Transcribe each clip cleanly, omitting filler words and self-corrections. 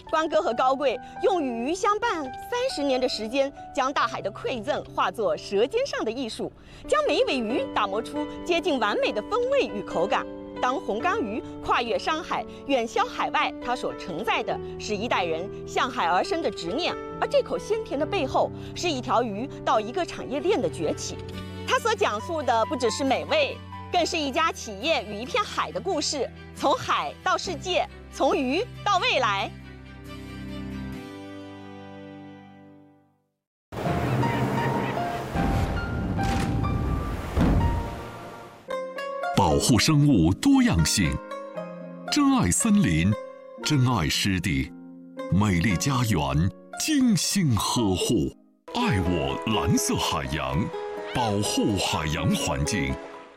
关哥和高贵用与鱼相伴30年的时间，将大海的馈赠化作舌尖上的艺术，将每一尾鱼打磨出接近完美的风味与口感。当红缸鱼跨越山海，远销海外，它所承载的是一代人向海而生的执念，而这口鲜甜的背后，是一条鱼到一个产业链的崛起。它所讲述的不只是美味，更是一家企业与一片海的故事，从海到世界，从鱼到未来。 保护生物多样性，珍爱森林，珍爱湿地，美丽家园，精心呵护，爱我蓝色海洋，保护海洋环境。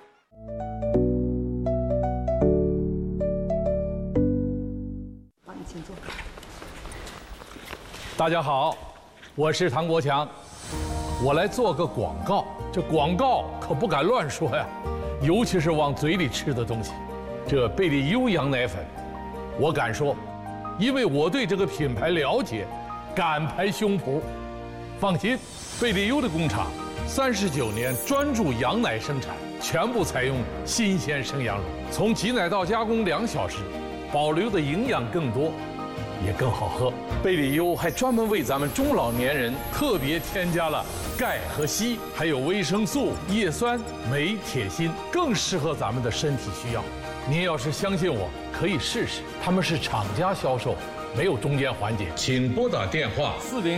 大家好，我是唐国强，我来做个广告。这广告可不敢乱说呀，尤其是往嘴里吃的东西。这贝利优羊奶粉，我敢说，因为我对这个品牌了解，敢拍胸脯。放心，贝利优的工厂39年专注羊奶生产，全部采用新鲜生羊乳，从挤奶到加工2小时，保留的营养更多，也更好喝。贝利优还专门为咱们中老年人特别添加了钙和硒，还有维生素、叶酸、镁、铁、锌，更适合咱们的身体需要。您要是相信我，可以试试。他们是厂家销售，没有中间环节。请拨打电话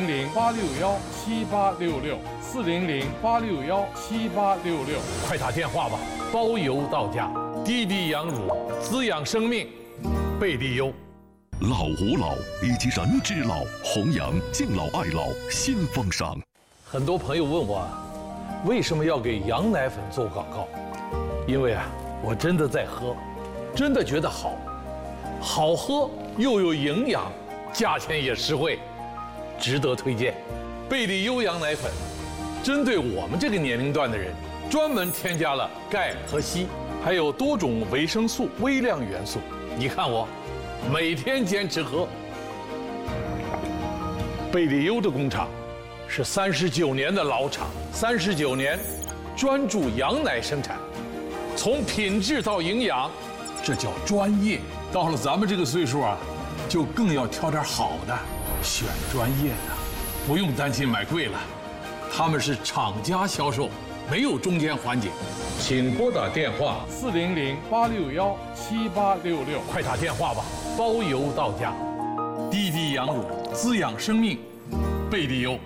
400-861-7866，400-861-7866，快打电话吧，包邮到家。滴滴羊乳，滋养生命，贝利优。 老吾老以及人之老，弘扬敬老爱老新风尚。 很多朋友问我，为什么要给羊奶粉做广告？因为我真的在喝，真的觉得好，好喝又有营养，价钱也实惠，值得推荐。贝利优羊奶粉，针对我们这个年龄段的人，专门添加了钙和硒，还有多种维生素、微量元素。你看我，每天坚持喝。贝利优的工厂是39年的老厂，39年专注羊奶生产，从品质到营养，这叫专业。到了咱们这个岁数就更要挑点好的，选专业的，不用担心买贵了。他们是厂家销售，没有中间环节。请拨打电话400-861-7866，快打电话吧，包邮到家。滴滴羊乳，滋养生命，贝利优。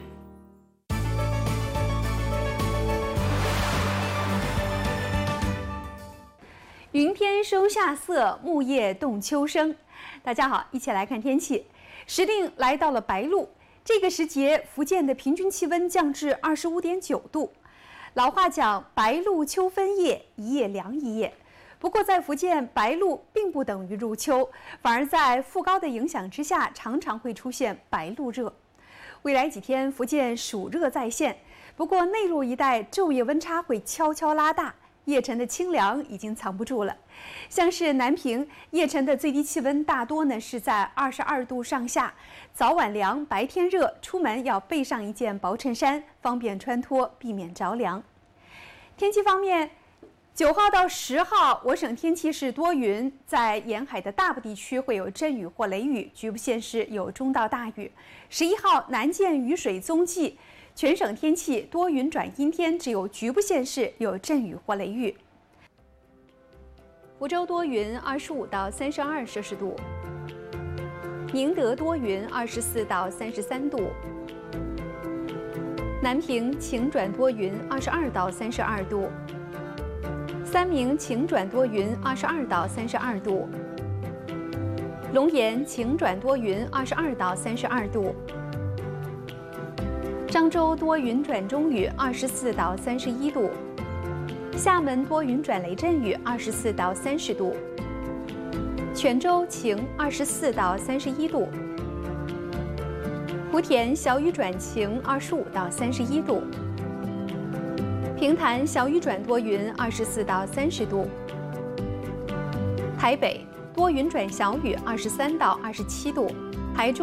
云天收夏色，木叶动秋声。大家好，一起来看天气。时令来到了白露，这个时节，福建的平均气温降至25.9度。老话讲“白露秋分夜，一夜凉一夜”。不过，在福建，白露并不等于入秋，反而在副高的影响之下，常常会出现白露热。未来几天，福建暑热再现，不过内陆一带昼夜温差会悄悄拉大。夜晨的清凉已经藏不住了，像是南平夜晨的最低气温大多呢是在22度上下，早晚凉，白天热，出门要备上一件薄衬衫，方便穿脱，避免着凉。天气方面，9号到10号，我省天气是多云，在沿海的大部地区会有阵雨或雷雨，局部县市有中到大雨。11号难见雨水踪迹。全省天气多云转阴天，只有局部县市有阵雨或雷雨。福州多云，25到32摄氏度；宁德多云，24到33度；南平晴转多云，22到32度；三明晴转多云，22到32度；龙岩晴转多云，22到32度。漳州多云转中雨，24到31度；厦门多云转雷阵雨，24到30度；泉州晴，24到31度；莆田小雨转晴，25到31度；平潭小雨转多云，24到30度；台北多云转小雨，23到27度；台中